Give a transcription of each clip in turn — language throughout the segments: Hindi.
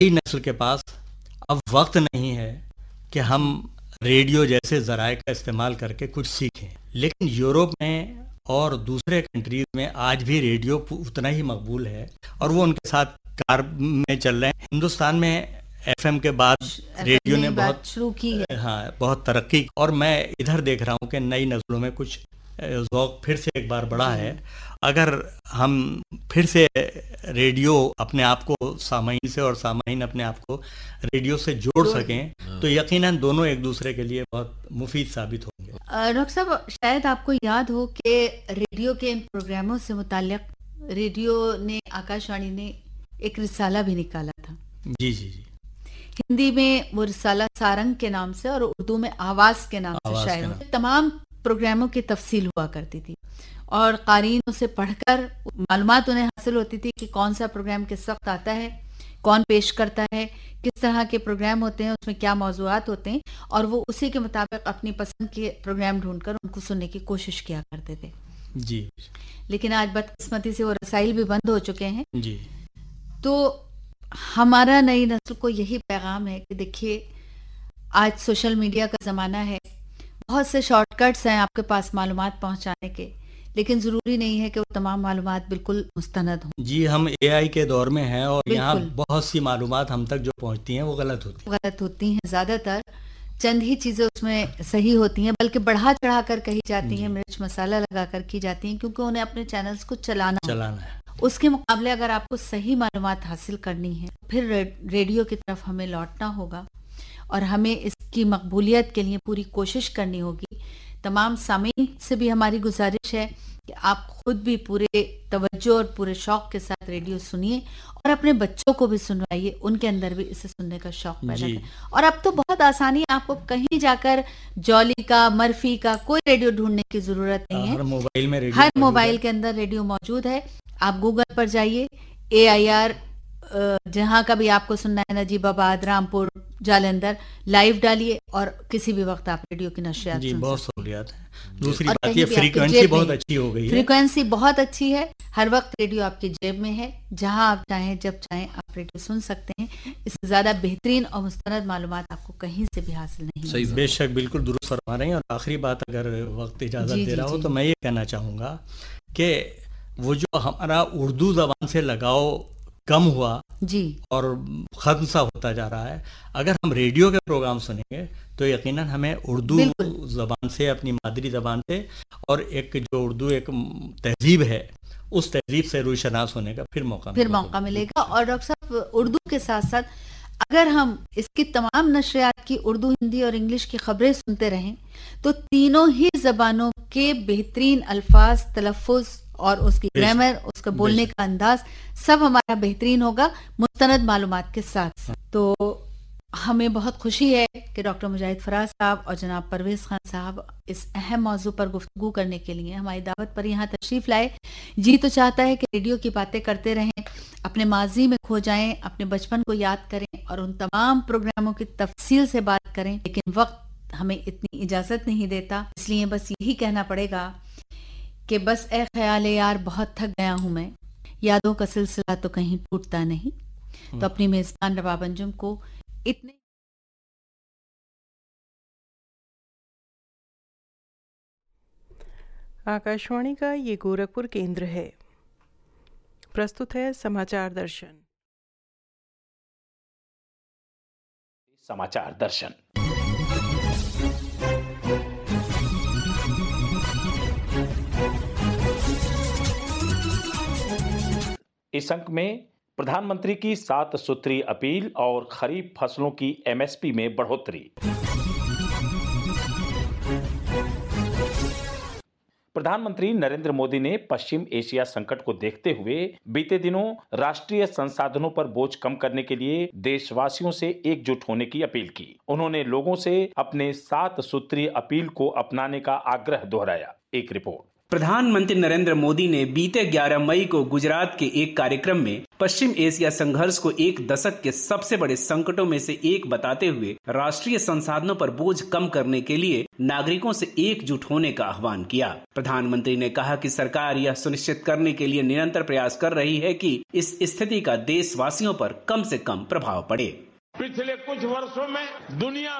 नई नस्ल के पास अब वक्त नहीं है कि हम रेडियो जैसे ज़राए का इस्तेमाल करके कुछ सीखें, लेकिन यूरोप में और दूसरे कंट्रीज में आज भी रेडियो उतना ही मकबूल है और वो उनके साथ कार में चल रहे हैं। हिंदुस्तान में एफएम के बाद रेडियो ने बहुत शुरू की है। हाँ, बहुत तरक्की, और मैं इधर देख रहा हूँ कि नई नस्लों में कुछ ज़ौक़ फिर से एक बार बढ़ा है। अगर हम फिर से रेडियो अपने आप को सामाइन से और सामाइन अपने आप को रेडियो से जोड़ सकें तो यकीनन दोनों एक दूसरे के लिए बहुत मुफीद साबित होंगे। डॉक्टर साहब, शायद आपको याद हो कि रेडियो के इन प्रोग्रामों से मुताल्लिक रेडियो ने, आकाशवाणी ने एक रिसाला भी निकाला था। जी जी जी। हिंदी में वो रिसाला सारंग के नाम से और उर्दू में आवाज़ के नाम से शायद तमाम प्रोग्रामों की तफसील हुआ करती थी और क़ारीन उसे पढ़कर मालूमात उन्हें हासिल होती थी कि कौन सा प्रोग्राम किस वक्त आता है, कौन पेश करता है, किस तरह के प्रोग्राम होते हैं, उसमें क्या मौज़ूआत होते हैं, और वो उसी के मुताबिक अपनी पसंद के प्रोग्राम ढूंढकर उनको सुनने की कोशिश किया करते थे। जी। लेकिन आज बदकिस्मती से वो रसाइल भी बंद हो चुके हैं। जी। तो हमारा नई नस्ल को यही पैगाम है कि देखिए, आज सोशल मीडिया का ज़माना है, बहुत से शॉर्टकट्स हैं आपके पास मालूमात पहुंचाने के, लेकिन ज़रूरी नहीं है कि वो तमाम मालूमात बिल्कुल मुस्तनद हों। जी, हम एआई के दौर में हैं और यहाँ बहुत सी मालूमात हम तक जो पहुंचती हैं वो गलत होती हैं। ज़्यादातर चंद ही चीज़ें उसमें सही होती हैं, बल्कि बढ़ा चढ़ा कर कही जाती हैं, मिर्च मसाला लगा कर की जाती हैं, क्योंकि उन्हें अपने चैनल्स को चलाना है। उसके मुकाबले अगर आपको सही मालूमात हासिल करनी है, फिर रेडियो की तरफ हमें लौटना होगा और हमें इसकी मकबूलियत के लिए पूरी कोशिश करनी होगी। तमाम सामीन से भी हमारी गुजारिश है कि आप खुद भी पूरे तवज्जो और पूरे शौक के साथ रेडियो सुनिए और अपने बच्चों को भी सुनवाइए, उनके अंदर भी इसे सुनने का शौक पैदा करें। और अब तो बहुत आसानी है, आपको कहीं जाकर जॉली का, मर्फी का कोई रेडियो ढूंढने की जरूरत नहीं है। हर मोबाइल के अंदर रेडियो मौजूद है। आप गूगल पर जाइए, AIR जहां का भी आपको सुनना है, नजीबाबाद, रामपुर, जालंधर, लाइव डालिए और किसी भी वक्त आप रेडियो की नशियात सुन बहुत सहूलियत है। दूसरी बात ये फ्रीक्वेंसी बहुत अच्छी हो गई है। फ्रीक्वेंसी बहुत अच्छी है, हर वक्त रेडियो आपकी जेब में है, जहां आप चाहें जब चाहें आप रेडियो सुन सकते हैं। इससे ज्यादा बेहतरीन और मुस्तनद मालूमात आपको कहीं से भी हासिल नहीं सही, बेशक, बिल्कुल दुरुस्त फरमा रहे हैं। और आखिरी बात, अगर वक्त इजाजत दे रहा हो तो मैं ये कहना चाहूँगा कि वो जो हमारा उर्दू जबान से लगाव कम हुआ जी और ख़त्म सा होता जा रहा है, अगर हम रेडियो के प्रोग्राम सुनेंगे तो यकीनन हमें उर्दू ज़बान से, अपनी मादरी ज़बान से, और एक जो उर्दू एक तहजीब है, उस तहजीब से रूशनास होने का फिर मौका मिलेगा। और डॉक्टर साहब, उर्दू के साथ साथ अगर हम इसकी तमाम नशरियात की उर्दू, हिंदी और इंग्लिश की खबरें सुनते रहें तो तीनों ही ज़बानों के बेहतरीन अल्फाज, तलफ़ुज़ और उसकी ग्रामर, उसका बोलने का अंदाज सब हमारा बेहतरीन होगा, मुस्तनद मालूमात के साथ। तो हमें बहुत खुशी है कि डॉक्टर मुजाहिद फराज साहब और जनाब परवेज़ खान साहब इस अहम मौजू पर गुफ्तगू करने के लिए हमारी दावत पर यहाँ तशरीफ़ लाए। जी तो चाहता है कि रेडियो की बातें करते रहें, अपने माजी में खो जाएं, अपने बचपन को याद करें और उन तमाम प्रोग्रामों की तफसील से बात करें, लेकिन वक्त हमें इतनी इजाज़त नहीं देता। इसलिए बस यही कहना पड़ेगा कि बस ए ख्याल यार, बहुत थक गया हूं मैं, यादों का सिलसिला तो कहीं टूटता नहीं। तो अपनी मेज़बान रबाब अंजुम को इतने आकाशवाणी का ये गोरखपुर केंद्र है। प्रस्तुत है समाचार दर्शन। समाचार दर्शन इस अंक में प्रधानमंत्री की 7 सूत्रीय अपील और खरीफ फसलों की MSP में बढ़ोतरी। प्रधानमंत्री नरेंद्र मोदी ने पश्चिम एशिया संकट को देखते हुए बीते दिनों राष्ट्रीय संसाधनों पर बोझ कम करने के लिए देशवासियों से एकजुट होने की अपील की। उन्होंने लोगों से अपने 7 सूत्रीय अपील को अपनाने का आग्रह दोहराया। एक रिपोर्ट। प्रधानमंत्री नरेंद्र मोदी ने बीते 11 मई को गुजरात के एक कार्यक्रम में पश्चिम एशिया संघर्ष को एक दशक के सबसे बड़े संकटों में से एक बताते हुए राष्ट्रीय संसाधनों पर बोझ कम करने के लिए नागरिकों से एकजुट होने का आह्वान किया। प्रधानमंत्री ने कहा कि सरकार यह सुनिश्चित करने के लिए निरंतर प्रयास कर रही है कि इस स्थिति का देशवासियों पर कम से कम प्रभाव पड़े। पिछले कुछ वर्षों में दुनिया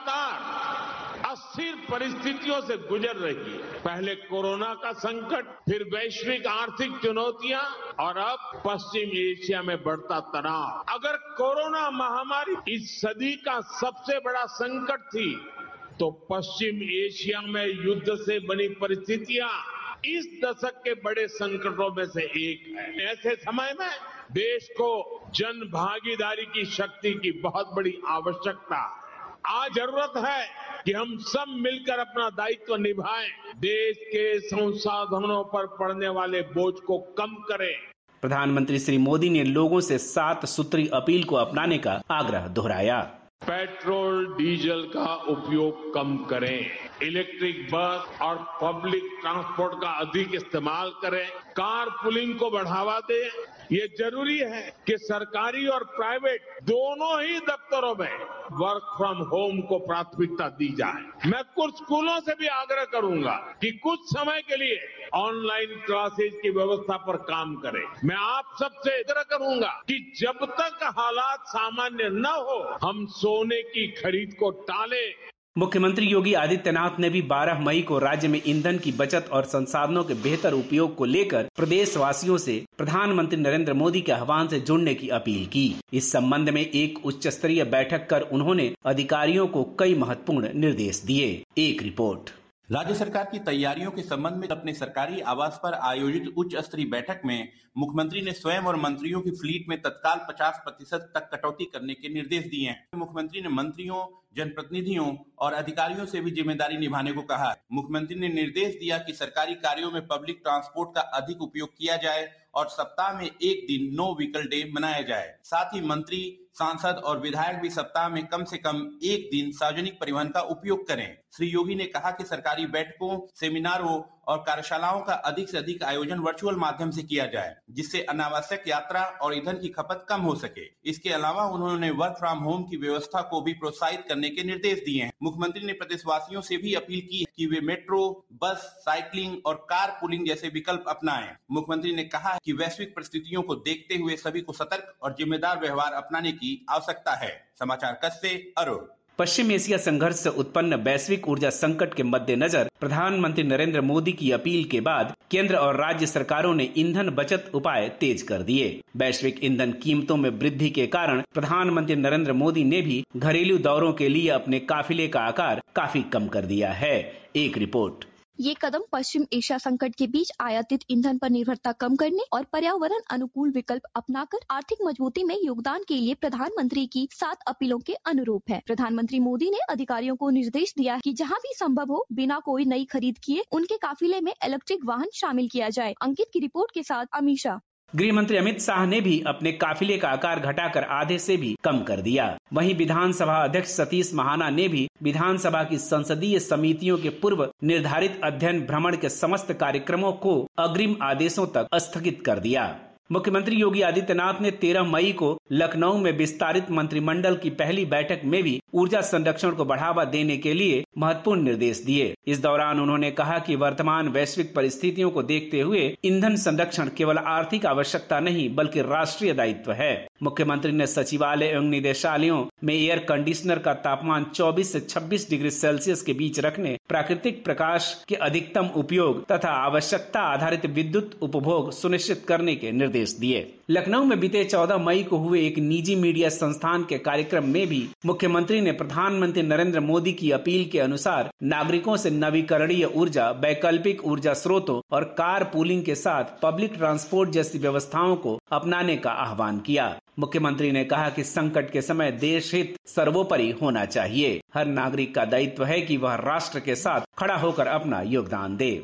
लगातार अस्थिर परिस्थितियों से गुजर रही है। पहले कोरोना का संकट, फिर वैश्विक आर्थिक चुनौतियां और अब पश्चिम एशिया में बढ़ता तनाव। अगर कोरोना महामारी इस सदी का सबसे बड़ा संकट थी, तो पश्चिम एशिया में युद्ध से बनी परिस्थितियां इस दशक के बड़े संकटों में से एक है। ऐसे समय में देश को जन भागीदारी की शक्ति की बहुत बड़ी आवश्यकता। आज जरूरत है कि हम सब मिलकर अपना दायित्व निभाएं, देश के संसाधनों पर पड़ने वाले बोझ को कम करें। प्रधानमंत्री श्री मोदी ने लोगों से 7 सूत्री अपील को अपनाने का आग्रह दोहराया। पेट्रोल डीजल का उपयोग कम करें, इलेक्ट्रिक बस और पब्लिक ट्रांसपोर्ट का अधिक इस्तेमाल करें, कार पुलिंग को बढ़ावा दें। ये जरूरी है कि सरकारी और प्राइवेट दोनों ही दफ्तरों में वर्क फ्रॉम होम को प्राथमिकता दी जाए। मैं कुछ स्कूलों से भी आग्रह करूंगा कि कुछ समय के लिए ऑनलाइन क्लासेज की व्यवस्था पर काम करें। मैं आप सबसे आग्रह करूंगा कि जब तक हालात सामान्य न हो, हम सोने की खरीद को टालें। मुख्यमंत्री योगी आदित्यनाथ ने भी 12 मई को राज्य में ईंधन की बचत और संसाधनों के बेहतर उपयोग को लेकर प्रदेशवासियों से प्रधानमंत्री नरेंद्र मोदी के आह्वान से जुड़ने की अपील की। इस संबंध में एक उच्च स्तरीय बैठक कर उन्होंने अधिकारियों को कई महत्वपूर्ण निर्देश दिए। एक रिपोर्ट। राज्य सरकार की तैयारियों के संबंध में अपने सरकारी आवास पर आयोजित उच्च स्तरीय बैठक में मुख्यमंत्री ने स्वयं और मंत्रियों की फ्लीट में तत्काल 50% तक कटौती करने के निर्देश दिए हैं। मुख्यमंत्री ने मंत्रियों, जनप्रतिनिधियों और अधिकारियों से भी जिम्मेदारी निभाने को कहा। मुख्यमंत्री ने निर्देश दिया कि सरकारी कार्यों में पब्लिक ट्रांसपोर्ट का अधिक उपयोग किया जाए और सप्ताह में एक दिन नो व्हीकल डे मनाया जाए। साथ ही मंत्री, सांसद और विधायक भी सप्ताह में कम से कम एक दिन सार्वजनिक परिवहन का उपयोग करें। श्री योगी ने कहा कि सरकारी बैठकों, सेमिनारों और कार्यशालाओं का अधिक से अधिक आयोजन वर्चुअल माध्यम से किया जाए, जिससे अनावश्यक यात्रा और ईंधन की खपत कम हो सके। इसके अलावा उन्होंने वर्क फ्रॉम होम की व्यवस्था को भी प्रोत्साहित करने के निर्देश दिए हैं। मुख्यमंत्री ने प्रदेशवासियों से भी अपील की कि वे मेट्रो, बस, साइकिलिंग और कार पूलिंग जैसे विकल्प अपनाएं। मुख्यमंत्री ने कहा कि वैश्विक परिस्थितियों को देखते हुए सभी को सतर्क और जिम्मेदार व्यवहार अपनाने की आवश्यकता है। समाचार कक्ष से अरुण। पश्चिम एशिया संघर्ष से उत्पन्न वैश्विक ऊर्जा संकट के मद्देनजर प्रधानमंत्री नरेंद्र मोदी की अपील के बाद केंद्र और राज्य सरकारों ने ईंधन बचत उपाय तेज कर दिए। वैश्विक ईंधन कीमतों में वृद्धि के कारण प्रधानमंत्री नरेंद्र मोदी ने भी घरेलू दौरों के लिए अपने काफिले का आकार काफी कम कर दिया है। एक रिपोर्ट। ये कदम पश्चिम एशिया संकट के बीच आयातित ईंधन पर निर्भरता कम करने और पर्यावरण अनुकूल विकल्प अपनाकर आर्थिक मजबूती में योगदान के लिए प्रधानमंत्री की 7 अपीलों के अनुरूप है। प्रधानमंत्री मोदी ने अधिकारियों को निर्देश दिया कि जहां भी संभव हो बिना कोई नई खरीद किए उनके काफिले में इलेक्ट्रिक वाहन शामिल किया जाए। अंकित की रिपोर्ट के साथ अमीषा। गृह मंत्री अमित शाह ने भी अपने काफिले का आकार घटाकर आधे से भी कम कर दिया। वहीं विधानसभा अध्यक्ष सतीश महाना ने भी विधानसभा की संसदीय समितियों के पूर्व निर्धारित अध्ययन भ्रमण के समस्त कार्यक्रमों को अग्रिम आदेशों तक स्थगित कर दिया। मुख्यमंत्री योगी आदित्यनाथ ने 13 मई को लखनऊ में विस्तारित मंत्रिमंडल की पहली बैठक में भी ऊर्जा संरक्षण को बढ़ावा देने के लिए महत्वपूर्ण निर्देश दिए। इस दौरान उन्होंने कहा कि वर्तमान वैश्विक परिस्थितियों को देखते हुए ईंधन संरक्षण केवल आर्थिक आवश्यकता नहीं बल्कि राष्ट्रीय दायित्व है। मुख्यमंत्री ने सचिवालय एवं निदेशालयों में एयर कंडीशनर का तापमान 24 से 26 डिग्री सेल्सियस के बीच रखने, प्राकृतिक प्रकाश के अधिकतम उपयोग तथा आवश्यकता आधारित विद्युत उपभोग सुनिश्चित करने के निर्देश दिए। लखनऊ में बीते 14 मई को हुए एक निजी मीडिया संस्थान के कार्यक्रम में भी मुख्यमंत्री ने प्रधानमंत्री नरेंद्र मोदी की अपील के अनुसार नागरिकों से नवीकरणीय ऊर्जा, वैकल्पिक ऊर्जा स्रोतों और कार पूलिंग के साथ पब्लिक ट्रांसपोर्ट जैसी व्यवस्थाओं को अपनाने का आह्वान किया। मुख्यमंत्री ने कहा कि संकट के समय देश हित सर्वोपरि होना चाहिए। हर नागरिक का दायित्व है कि वह राष्ट्र के साथ खड़ा होकर अपना योगदान दे।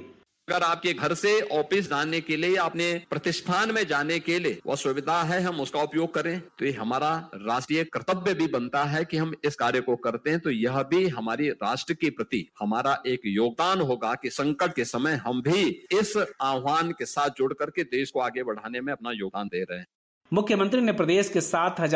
अगर आपके घर से ऑफिस जाने के लिए, अपने प्रतिष्ठान में जाने के लिए वह सुविधा है, हम उसका उपयोग करें, तो ये हमारा राष्ट्रीय कर्तव्य भी बनता है कि हम इस कार्य को करते हैं। तो यह भी हमारी राष्ट्र के प्रति हमारा एक योगदान होगा कि संकट के समय हम भी इस आह्वान के साथ जुड़ करके देश को आगे बढ़ाने में अपना योगदान दे रहे हैं। मुख्यमंत्री ने प्रदेश के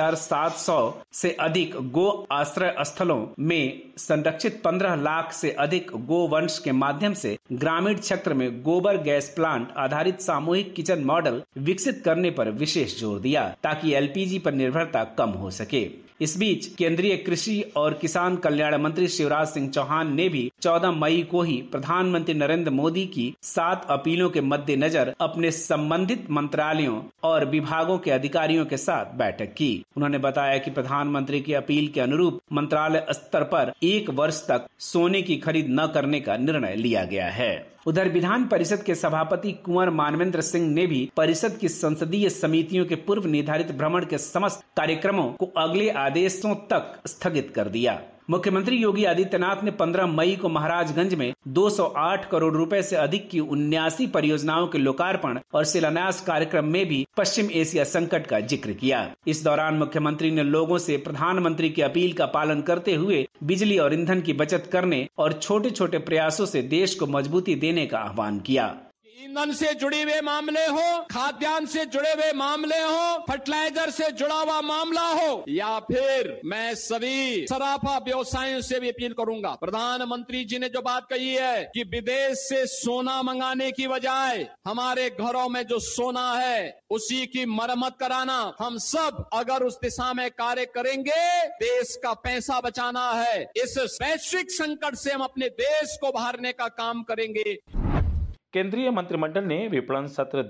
7,700 से अधिक गो आश्रय स्थलों में संरक्षित 15 लाख से अधिक गोवंश के माध्यम से ग्रामीण क्षेत्र में गोबर गैस प्लांट आधारित सामूहिक किचन मॉडल विकसित करने पर विशेष जोर दिया, ताकि एलपीजी पर निर्भरता कम हो सके। इस बीच केंद्रीय कृषि और किसान कल्याण मंत्री शिवराज सिंह चौहान ने भी 14 मई को ही प्रधानमंत्री नरेंद्र मोदी की 7 अपीलों के मद्देनजर अपने संबंधित मंत्रालयों और विभागों के अधिकारियों के साथ बैठक की। उन्होंने बताया कि प्रधानमंत्री की अपील के अनुरूप मंत्रालय स्तर पर 1 वर्ष तक सोने की खरीद न करने का निर्णय लिया गया है। उधर विधान परिषद के सभापति कुंवर मानवेंद्र सिंह ने भी परिषद की संसदीय समितियों के पूर्व निर्धारित भ्रमण के समस्त कार्यक्रमों को अगले आदेशों तक स्थगित कर दिया। मुख्यमंत्री योगी आदित्यनाथ ने 15 मई को महाराजगंज में 208 करोड़ रुपए से अधिक की 79 परियोजनाओं के लोकार्पण और शिलान्यास कार्यक्रम में भी पश्चिम एशिया संकट का जिक्र किया। इस दौरान मुख्यमंत्री ने लोगों से प्रधानमंत्री की अपील का पालन करते हुए बिजली और ईंधन की बचत करने और छोटे छोटे प्रयासों से देश को मजबूती देने का आह्वान किया। ईंधन से जुड़े हुए मामले हो, खाद्यान्न से जुड़े हुए मामले हो, फर्टिलाइजर से जुड़ा हुआ मामला हो, या फिर मैं सभी सराफा व्यवसायियों से भी अपील करूंगा। प्रधानमंत्री जी ने जो बात कही है कि विदेश से सोना मंगाने की बजाय हमारे घरों में जो सोना है उसी की मरम्मत कराना, हम सब अगर उस दिशा में कार्य करेंगे, देश का पैसा बचाना है। इस वैश्विक संकट से हम अपने देश को बाहरने का काम करेंगे। केंद्रीय मंत्रिमंडल ने विपणन सत्र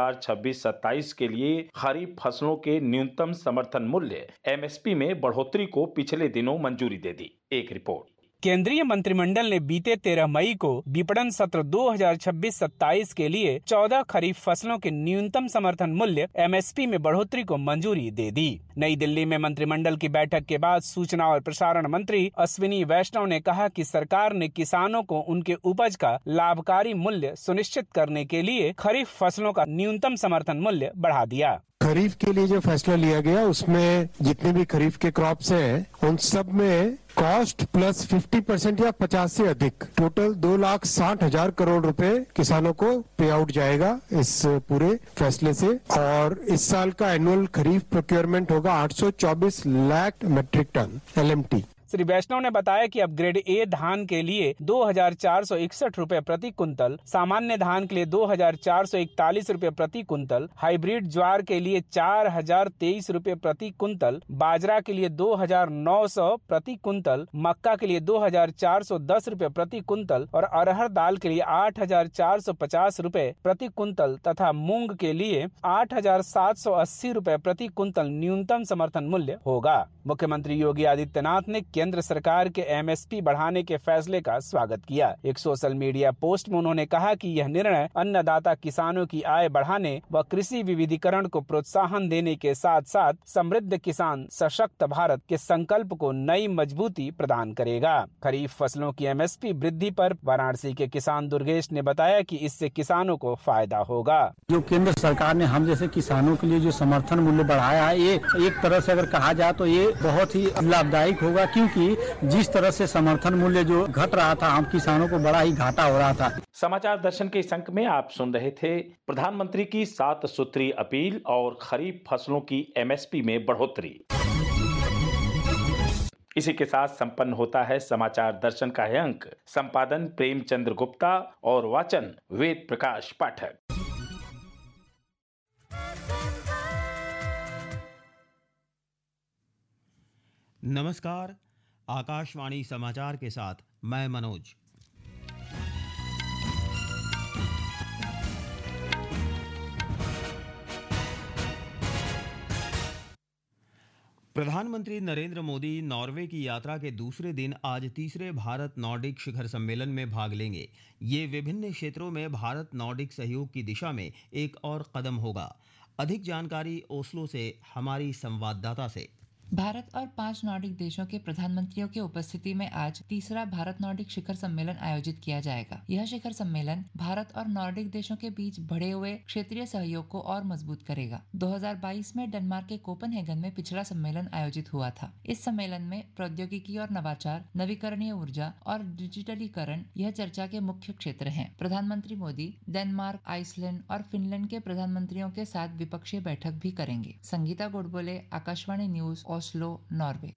2026-27 के लिए खरीफ फसलों के न्यूनतम समर्थन मूल्य एमएसपी में बढ़ोतरी को पिछले दिनों मंजूरी दे दी। एक रिपोर्ट। केंद्रीय मंत्रिमंडल ने बीते 13 मई को विपणन सत्र 2026-27 के लिए 14 खरीफ फसलों के न्यूनतम समर्थन मूल्य एमएसपी में बढ़ोतरी को मंजूरी दे दी। नई दिल्ली में मंत्रिमंडल की बैठक के बाद सूचना और प्रसारण मंत्री अश्विनी वैष्णव ने कहा कि सरकार ने किसानों को उनके उपज का लाभकारी मूल्य सुनिश्चित करने के लिए खरीफ फसलों का न्यूनतम समर्थन मूल्य बढ़ा दिया। खरीफ के लिए जो फैसला लिया गया उसमें जितने भी खरीफ के क्रॉप्स हैं उन सब में कॉस्ट प्लस 50% या 50 से अधिक टोटल 2,60,000 करोड़ रुपए किसानों को पे आउट जाएगा इस पूरे फैसले से। और इस साल का एनुअल खरीफ प्रोक्योरमेंट होगा 824 lakh matric ton LMT। Shri वैष्णव ने बताया कि अब ग्रेड ए धान के लिए 2,461 रुपए प्रति कुंतल, सामान्य धान के लिए 2,441 रुपए प्रति कुंतल, हाइब्रिड ज्वार के लिए 4,023 रुपए प्रति कुंतल, बाजरा के लिए 2,900 प्रति कुंतल, मक्का के लिए 2,410 रुपए प्रति कुंतल और अरहर दाल के लिए 8,450 रुपए प्रति कुंतल तथा मूंग के लिए 8,780 रुपए प्रति कुंतल न्यूनतम समर्थन मूल्य होगा। मुख्यमंत्री योगी आदित्यनाथ ने केंद्र सरकार के एमएसपी बढ़ाने के फैसले का स्वागत किया। एक सोशल मीडिया पोस्ट में उन्होंने कहा कि यह निर्णय अन्नदाता किसानों की आय बढ़ाने व कृषि विविधीकरण को प्रोत्साहन देने के साथ साथ समृद्ध किसान सशक्त भारत के संकल्प को नई मजबूती प्रदान करेगा। खरीफ फसलों की एमएसपी वृद्धि पर वाराणसी के किसान दुर्गेश ने बताया कि इससे किसानों को फायदा होगा। जो केंद्र सरकार ने हम जैसे किसानों के लिए जो समर्थन मूल्य बढ़ाया है, ये एक तरह से अगर कहा जाए तो ये बहुत ही लाभदायक होगा, क्योंकि जिस तरह से समर्थन मूल्य जो घट रहा था, हम किसानों को बड़ा ही घाटा हो रहा था। समाचार दर्शन के इस अंक में आप सुन रहे थे प्रधानमंत्री की 7 सूत्रीय अपील और खरीफ फसलों की एमएसपी में बढ़ोतरी। इसी के साथ संपन्न होता है समाचार दर्शन का यह अंक। संपादन प्रेमचंद्र गुप्ता और वाचन वेद प्रकाश पाठक। नमस्कार, आकाशवाणी समाचार के साथ मैं मनोज। प्रधानमंत्री नरेंद्र मोदी नॉर्वे की यात्रा के दूसरे दिन आज तीसरे भारत नॉर्डिक शिखर सम्मेलन में भाग लेंगे। ये विभिन्न क्षेत्रों में भारत नॉर्डिक सहयोग की दिशा में एक और कदम होगा। अधिक जानकारी ओस्लो से हमारी संवाददाता से। भारत और 5 नॉर्डिक देशों के प्रधानमंत्रियों की उपस्थिति में आज तीसरा भारत नॉर्डिक शिखर सम्मेलन आयोजित किया जाएगा। यह शिखर सम्मेलन भारत और नॉर्डिक देशों के बीच बढ़े हुए क्षेत्रीय सहयोग को और मजबूत करेगा। 2022 में डेनमार्क के कोपेनहेगन में पिछला सम्मेलन आयोजित हुआ था। इस सम्मेलन में प्रौद्योगिकी और नवाचार, नवीकरणीय ऊर्जा और डिजिटलीकरण यह चर्चा के मुख्य क्षेत्र हैं। प्रधानमंत्री मोदी डेनमार्क, आइसलैंड और फिनलैंड के प्रधानमंत्रियों के साथ द्विपक्षीय बैठक भी करेंगे। Sangeeta Godbole, Akashvani news, Oslo, Norway.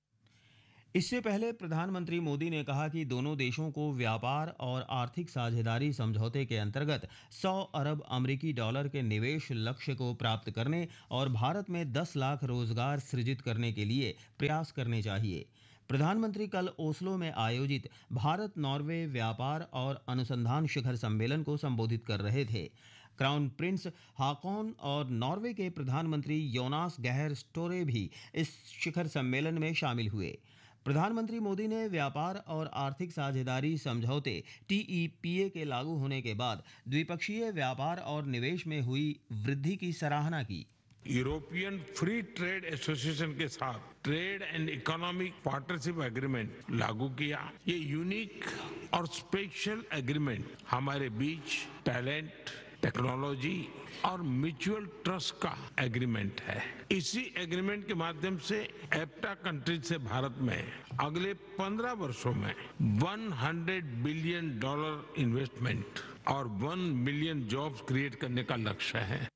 इससे पहले प्रधानमंत्री मोदी ने कहा कि दोनों देशों को व्यापार और आर्थिक साझेदारी समझौते के अंतर्गत 100 अरब अमेरिकी डॉलर के निवेश लक्ष्य को प्राप्त करने और भारत में 10 लाख रोजगार सृजित करने के लिए प्रयास करने चाहिए। प्रधानमंत्री कल ओस्लो में आयोजित भारत नॉर्वे व्यापार और अनुसंधान शिखर सम्मेलन को संबोधित कर रहे थे। क्राउन प्रिंस हाकॉन और नॉर्वे के प्रधानमंत्री योनास गहर स्टोरे भी इस शिखर सम्मेलन में शामिल हुए। प्रधानमंत्री मोदी ने व्यापार और आर्थिक साझेदारी समझौते TEPA के लागू होने के बाद द्विपक्षीय व्यापार और निवेश में हुई वृद्धि की सराहना की। यूरोपियन फ्री ट्रेड एसोसिएशन के साथ trade and economic partnership agreement लागू किया। ये यूनिक और स्पेशल एग्रीमेंट हमारे बीच टैलेंट, टेक्नोलॉजी और म्यूचुअल ट्रस्ट का एग्रीमेंट है। इसी एग्रीमेंट के माध्यम से एफ्टा कंट्रीज से भारत में अगले 15 वर्षों में $100 बिलियन इन्वेस्टमेंट और 1 मिलियन जॉब्स क्रिएट करने का लक्ष्य है।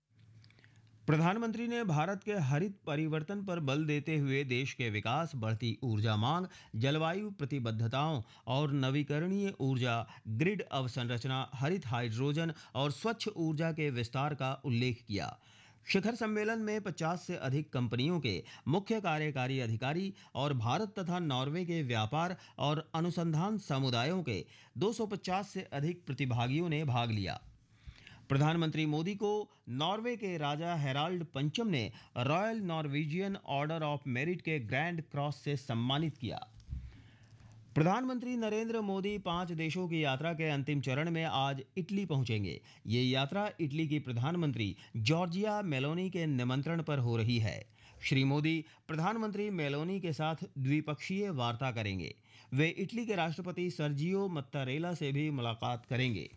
प्रधानमंत्री ने भारत के हरित परिवर्तन पर बल देते हुए देश के विकास, बढ़ती ऊर्जा मांग, जलवायु प्रतिबद्धताओं और नवीकरणीय ऊर्जा ग्रिड अवसंरचना, हरित हाइड्रोजन और स्वच्छ ऊर्जा के विस्तार का उल्लेख किया। शिखर सम्मेलन में 50 से अधिक कंपनियों के मुख्य कार्यकारी अधिकारी और भारत तथा नॉर्वे के व्यापार और अनुसंधान समुदायों के 250 से अधिक प्रतिभागियों ने भाग लिया। प्रधानमंत्री मोदी को नॉर्वे के राजा हेराल्ड पंचम ने royal Norwegian order of merit के ग्रैंड क्रॉस से सम्मानित किया। प्रधानमंत्री नरेंद्र मोदी 5 देशों की यात्रा के अंतिम चरण में आज इटली पहुंचेंगे। ये यात्रा इटली की प्रधानमंत्री जॉर्जिया मेलोनी के निमंत्रण पर हो रही है। श्री मोदी प्रधानमंत्री मेलोनी के साथ द्विपक्षीय वार्ता करेंगे। वे इटली के राष्ट्रपति सर्जियो मत्तारेला से भी मुलाकात करेंगे।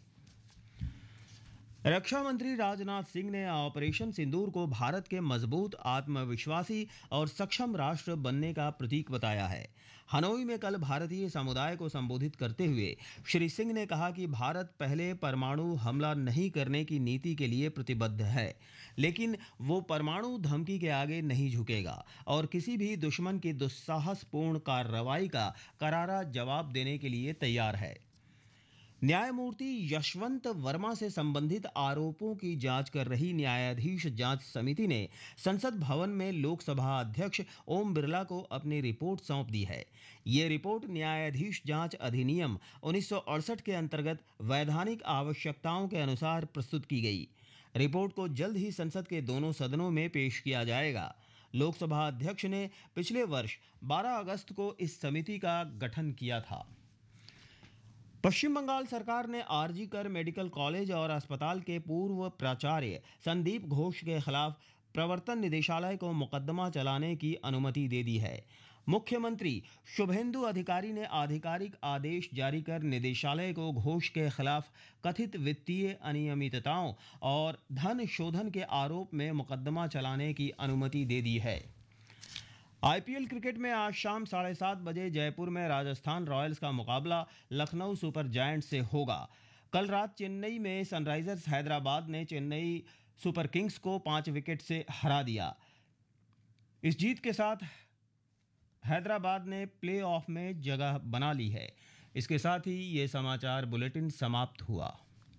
रक्षा मंत्री राजनाथ सिंह ने ऑपरेशन सिंदूर को भारत के मजबूत, आत्मविश्वासी और सक्षम राष्ट्र बनने का प्रतीक बताया है। हनोई में कल भारतीय समुदाय को संबोधित करते हुए श्री सिंह ने कहा कि भारत पहले परमाणु हमला नहीं करने की नीति के लिए प्रतिबद्ध है, लेकिन वो परमाणु धमकी के आगे नहीं झुकेगा और किसी भी दुश्मन की दुस्साहसपूर्ण कार्रवाई का करारा जवाब देने के लिए तैयार है। न्यायमूर्ति यशवंत वर्मा से संबंधित आरोपों की जांच कर रही न्यायाधीश जांच समिति ने संसद भवन में लोकसभा अध्यक्ष ओम बिरला को अपनी रिपोर्ट सौंप दी है। ये रिपोर्ट न्यायाधीश जांच अधिनियम 1968 के अंतर्गत वैधानिक आवश्यकताओं के अनुसार प्रस्तुत की गई। रिपोर्ट को जल्द ही संसद के दोनों सदनों में पेश किया जाएगा। लोकसभा अध्यक्ष ने पिछले वर्ष 12 अगस्त को इस समिति का गठन किया था। पश्चिम बंगाल सरकार ने आरजी कर मेडिकल कॉलेज और अस्पताल के पूर्व प्राचार्य संदीप घोष के खिलाफ प्रवर्तन निदेशालय को मुकदमा चलाने की अनुमति दे दी है। मुख्यमंत्री शुभेंदु अधिकारी ने आधिकारिक आदेश जारी कर निदेशालय को घोष के खिलाफ कथित वित्तीय अनियमितताओं और धन शोधन के आरोप में मुकदमा चलाने की अनुमति दे दी है। आईपीएल क्रिकेट में आज शाम 7:30 बजे जयपुर में राजस्थान रॉयल्स का मुकाबला लखनऊ सुपर जायंट्स से होगा। कल रात चेन्नई में सनराइजर्स हैदराबाद ने चेन्नई सुपर किंग्स को 5 विकेट से हरा दिया। इस जीत के साथ हैदराबाद ने प्लेऑफ में जगह बना ली है। इसके साथ ही ये समाचार बुलेटिन समाप्त हुआ।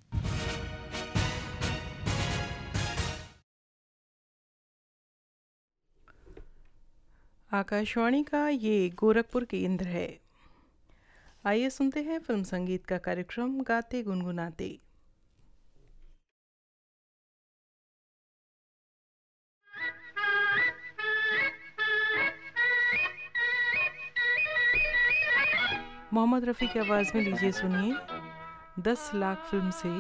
आकाशवाणी का ये गोरखपुर केंद्र है। आइए सुनते हैं फिल्म संगीत का कार्यक्रम गाते गुनगुनाते। मोहम्मद रफ़ी की आवाज़ में लीजिए सुनिए 10 लाख फिल्म से